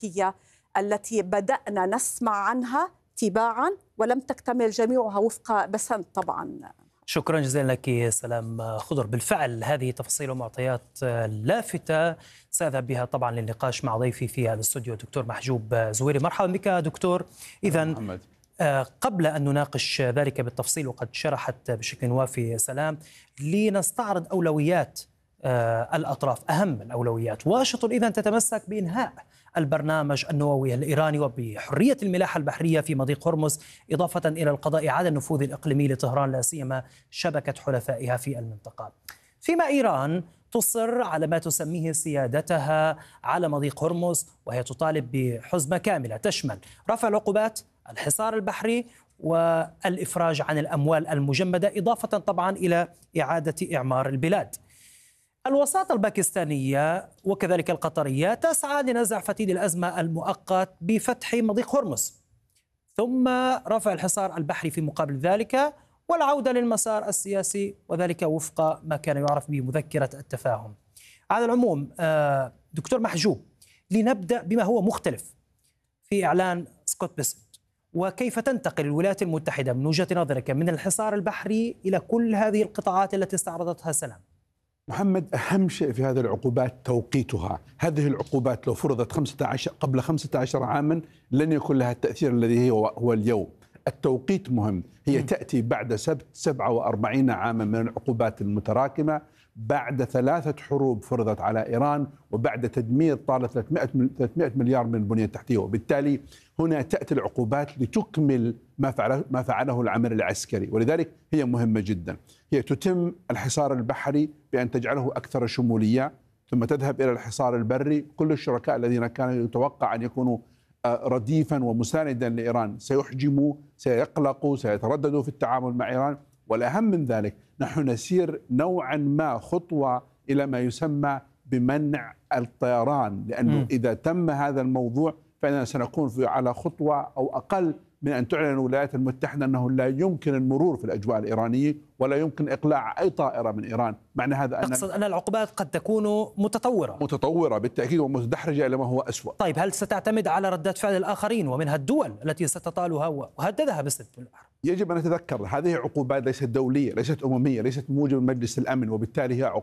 التركية التي بدأنا نسمع عنها تباعا ولم تكتمل جميعها وفق بسنت طبعا. شكرا جزيلا لك سلام خضر. بالفعل هذه تفاصيل ومعطيات لافتة سأذهب بها طبعا للنقاش مع ضيفي في هذا الاستوديو دكتور محجوب زويري. مرحبا بك دكتور. إذن قبل أن نناقش ذلك بالتفصيل وقد شرحت بشكل وافي سلام، لنستعرض أولويات الأطراف، أهم الأولويات. واشنطن إذن تتمسك بإنهاء البرنامج النووي الإيراني وبحرية الملاحة البحرية في مضيق هرمز، إضافة إلى القضاء على النفوذ الإقليمي لطهران لا سيما شبكة حلفائها في المنطقة. فيما إيران تصر على ما تسميه سيادتها على مضيق هرمز، وهي تطالب بحزمة كاملة تشمل رفع العقوبات، الحصار البحري، والإفراج عن الأموال المجمدة، إضافة طبعا إلى إعادة إعمار البلاد. الوساطة الباكستانية وكذلك القطرية تسعى لنزع فتيل الأزمة المؤقت بفتح مضيق هرمز، ثم رفع الحصار البحري في مقابل ذلك، والعودة للمسار السياسي، وذلك وفق ما كان يعرف بمذكرة التفاهم. على العموم دكتور محجوب، لنبدأ بما هو مختلف في إعلان سكوت بيسنت، وكيف تنتقل الولايات المتحدة من وجهة نظرك من الحصار البحري إلى كل هذه القطاعات التي استعرضتها سلام؟ محمد، أهم شيء في هذه العقوبات توقيتها. هذه العقوبات لو فرضت قبل 15 عاما لن يكون لها التأثير الذي هو اليوم. التوقيت مهم. هي تأتي بعد 47 عاما من العقوبات المتراكمة، بعد 3 حروب فرضت على إيران، وبعد تدمير طال 300 مليار من البنية التحتية. وبالتالي هنا تأتي العقوبات لتكمل ما فعله العمل العسكري، ولذلك هي مهمة جدا. هي تتم الحصار البحري بأن تجعله أكثر شمولية، ثم تذهب إلى الحصار البري. كل الشركاء الذين كانوا يتوقع أن يكونوا رديفا ومساندا لإيران سيحجموا، سيقلقوا، سيترددوا في التعامل مع إيران. والأهم من ذلك، نحن نسير نوعا ما خطوة إلى ما يسمى بمنع الطيران، لأنه إذا تم هذا الموضوع فإننا سنكون على خطوة أو أقل من أن تعلن الولايات المتحدة أنه لا يمكن المرور في الأجواء الإيرانية ولا يمكن إقلاع أي طائرة من إيران. معنى هذا أقصد أن العقوبات قد تكون متطورة بالتأكيد ومتدحرجة إلى ما هو أسوأ. طيب، هل ستعتمد على ردات فعل الآخرين ومنها الدول التي ستطالها وهددها باسم الحرب؟ يجب أن نتذكر هذه عقوبات ليست دولية، ليست أممية، ليست موجبة مجلس الأمن، وبالتالي هي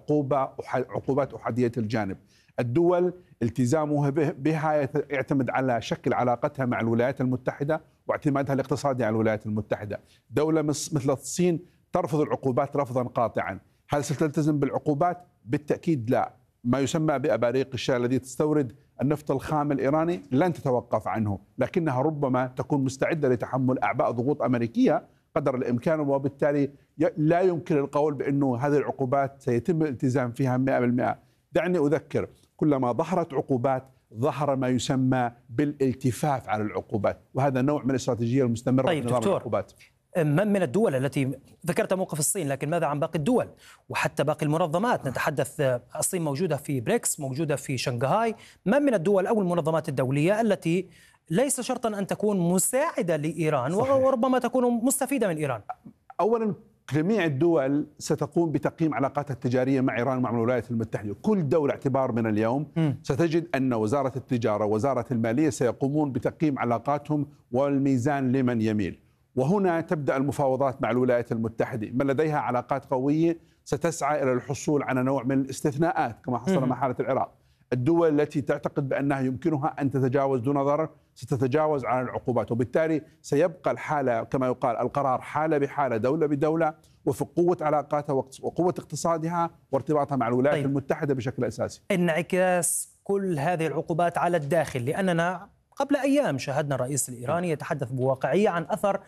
عقوبات أحادية الجانب. الدول التزامها بها يعتمد على شكل علاقتها مع الولايات المتحدة واعتمادها الاقتصادي على الولايات المتحدة. دولة مثل الصين ترفض العقوبات رفضا قاطعا. هل ستلتزم بالعقوبات؟ بالتأكيد لا. ما يسمى بأباريق الشاي الذي تستورد النفط الخام الإيراني لن تتوقف عنه، لكنها ربما تكون مستعدة لتحمل أعباء ضغوط أمريكية قدر الإمكان، وبالتالي لا يمكن القول بأنه هذه العقوبات سيتم الالتزام فيها 100%. دعني أذكر، كلما ظهرت عقوبات ظهر ما يسمى بالالتفاف على العقوبات، وهذا نوع من الاستراتيجية المستمرة. طيب في نظام العقوبات. من الدول التي ذكرت موقف الصين، لكن ماذا عن باقي الدول وحتى باقي المنظمات؟ نتحدث الصين موجودة في بريكس، موجودة في شنغهاي. من الدول أو المنظمات الدولية التي ليس شرطا أن تكون مساعدة لإيران وربما تكون مستفيدة من إيران؟ أولا، جميع الدول ستقوم بتقييم علاقاتها التجارية مع إيران ومع الولايات المتحدة. كل دولة اعتبار من اليوم ستجد أن وزارة التجارة ووزارة المالية سيقومون بتقييم علاقاتهم والميزان لمن يميل. وهنا تبدأ المفاوضات مع الولايات المتحدة. من لديها علاقات قوية ستسعى إلى الحصول على نوع من الاستثناءات كما حصل مع حالة العراق. الدول التي تعتقد بأنها يمكنها أن تتجاوز دون ضرر ستتجاوز عن العقوبات، وبالتالي سيبقى الحالة كما يقال القرار حالة بحالة، دولة بدولة، وفي قوة علاقاتها وقوة اقتصادها وارتباطها مع الولايات المتحدة بشكل أساسي. انعكاس كل هذه العقوبات على الداخل، لأننا قبل أيام شاهدنا الرئيس الإيراني يتحدث بواقعية عن أثر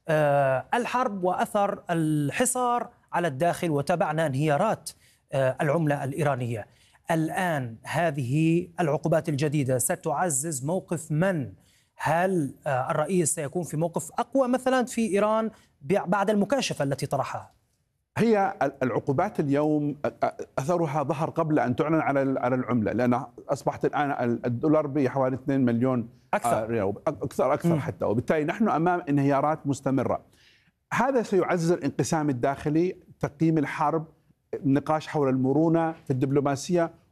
الحرب وأثر الحصار على الداخل، وتابعنا انهيارات العملة الإيرانية. الآن هذه العقوبات الجديدة ستعزز موقف من؟ هل الرئيس سيكون في موقف أقوى مثلا في إيران بعد المكاشفة التي طرحها؟ هي العقوبات اليوم أثرها ظهر قبل أن تعلن على العملة، لأن أصبحت الآن الدولار بحوالي 2 مليون ريال، أكثر حتى، وبالتالي نحن أمام انهيارات مستمرة. هذا سيعزز الانقسام الداخلي، تقييم الحرب، النقاش حول المرونة في الدبلوماسية،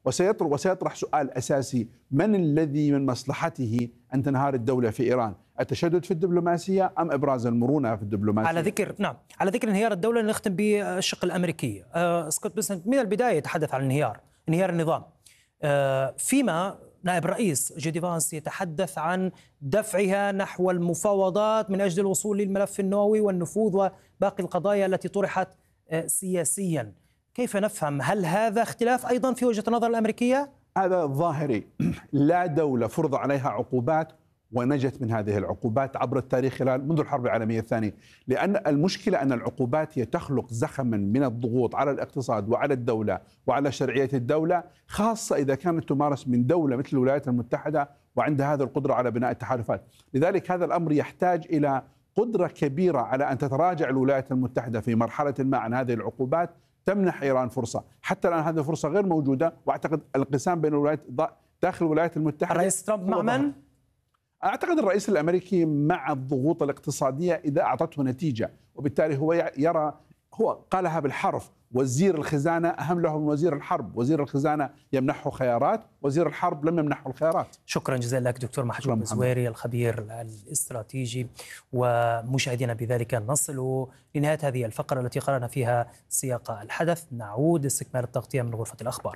وسيطرح سؤال أساسي: من الذي من مصلحته أن تنهار الدولة في إيران؟ التشدد في الدبلوماسية أم إبراز المرونة في الدبلوماسية؟ على ذكر انهيار الدولة نختم بالشق الأمريكي. سكوت بيسنت من البداية يتحدث عن انهيار النظام، فيما نائب الرئيس جي دي فانس يتحدث عن دفعها نحو المفاوضات من أجل الوصول للملف النووي والنفوذ وباقي القضايا التي طرحت سياسيا. كيف نفهم؟ هل هذا اختلاف أيضا في وجهة النظر الأمريكية؟ هذا ظاهري. لا دولة فرض عليها عقوبات ونجت من هذه العقوبات عبر التاريخ خلال منذ الحرب العالمية الثانية، لأن المشكلة أن العقوبات هي تخلق زخما من الضغوط على الاقتصاد وعلى الدولة وعلى شرعية الدولة، خاصة إذا كانت تمارس من دولة مثل الولايات المتحدة وعندها هذه القدرة على بناء التحالفات. لذلك هذا الأمر يحتاج إلى قدرة كبيرة على أن تتراجع الولايات المتحدة في مرحلة ما عن هذه العقوبات، تمنح إيران فرصة. حتى الآن هذه الفرصة غير موجودة، وأعتقد الانقسام بين الولايات داخل الولايات المتحدة. الرئيس ترامب مع من؟ أعتقد الرئيس الأمريكي مع الضغوط الاقتصادية إذا أعطته نتيجة، وبالتالي هو قالها بالحرف: وزير الخزانة أهم له من وزير الحرب. وزير الخزانة يمنحه خيارات، وزير الحرب لم يمنحه الخيارات. شكرا جزيلا لك دكتور محجوب الزويري الخبير الاستراتيجي. ومشاهدينا بذلك نصل لنهاية هذه الفقرة التي قرأنا فيها سياق الحدث. نعود لاستكمال التغطية من غرفة الأخبار.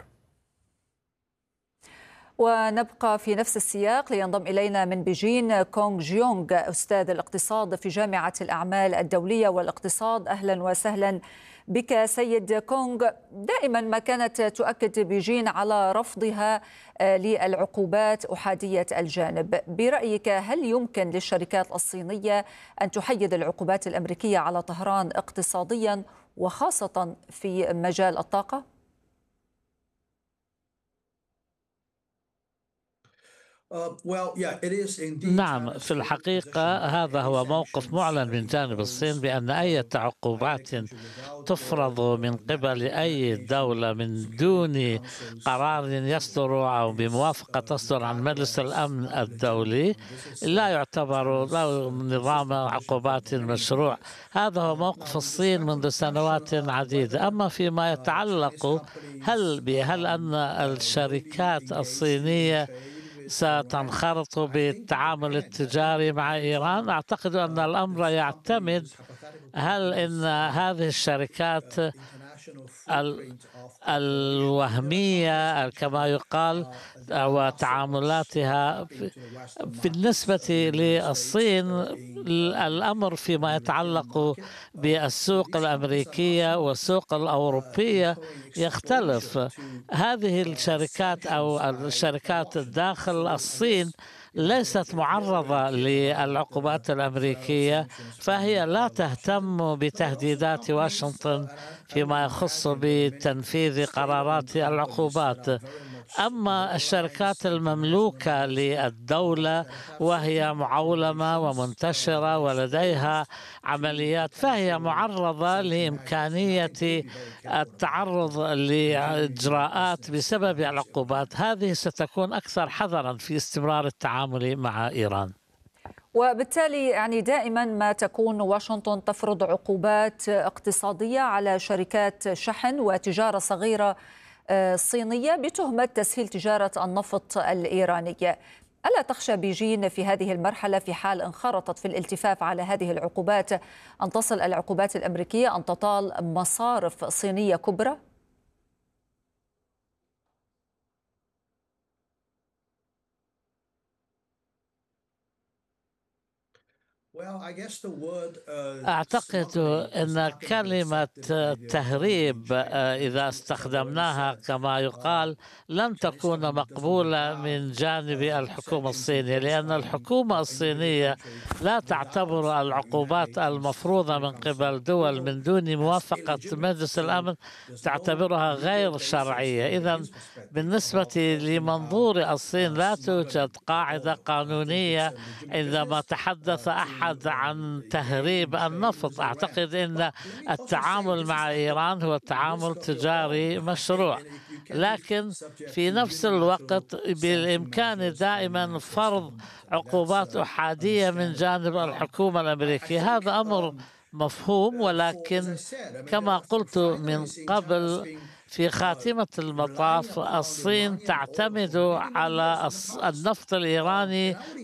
ونبقى في نفس السياق لينضم إلينا من بيجين كونغ جيونغ، أستاذ الاقتصاد في جامعة الأعمال الدولية والاقتصاد. أهلا وسهلا بك سيد كونغ. دائما ما كانت تؤكد بيجين على رفضها للعقوبات أحادية الجانب. برأيك هل يمكن للشركات الصينية أن تحيد العقوبات الأمريكية على طهران اقتصاديا وخاصة في مجال الطاقة؟ نعم، في الحقيقة هذا هو موقف معلن من جانب الصين بأن أي عقوبات تفرض من قبل أي دولة من دون قرار يصدر أو بموافقة تصدر عن مجلس الأمن الدولي لا يعتبر نظام عقوبات مشروع. هذا هو موقف الصين منذ سنوات عديدة. أما فيما يتعلق هل أن الشركات الصينية ستنخرط بالتعامل التجاري مع إيران؟ أعتقد أن الأمر يعتمد هل إن هذه الشركات الوهمية كما يقال وتعاملاتها بالنسبة للصين، الأمر فيما يتعلق بالسوق الأمريكية والسوق الأوروبية يختلف. هذه الشركات أو الشركات داخل الصين ليست معرضة للعقوبات الأمريكية، فهي لا تهتم بتهديدات واشنطن فيما يخص بتنفيذ قرارات العقوبات. أما الشركات المملوكة للدولة وهي معولمة ومنتشرة ولديها عمليات فهي معرضة لإمكانية التعرض لإجراءات بسبب العقوبات. هذه ستكون أكثر حذرا في استمرار التعامل مع إيران. وبالتالي يعني دائما ما تكون واشنطن تفرض عقوبات اقتصادية على شركات شحن وتجارة صغيرة صينية بتهمة تسهيل تجارة النفط الإيرانية. ألا تخشى بيجين في هذه المرحلة في حال انخرطت في الالتفاف على هذه العقوبات أن تصل العقوبات الأمريكية أن تطال مصارف صينية كبرى؟ أعتقد أن كلمة تهريب إذا استخدمناها كما يقال لن تكون مقبولة من جانب الحكومة الصينية، لأن الحكومة الصينية لا تعتبر العقوبات المفروضة من قبل دول من دون موافقة مجلس الأمن تعتبرها غير شرعية. إذن بالنسبة لمنظور الصين لا توجد قاعدة قانونية عندما تحدث أحد عن تهريب النفط. أعتقد أن التعامل مع إيران هو تعامل تجاري مشروع، لكن في نفس الوقت بالإمكان دائما فرض عقوبات أحادية من جانب الحكومة الأمريكية. هذا أمر مفهوم، ولكن كما قلت من قبل في خاتمة المطاف الصين تعتمد على النفط الإيراني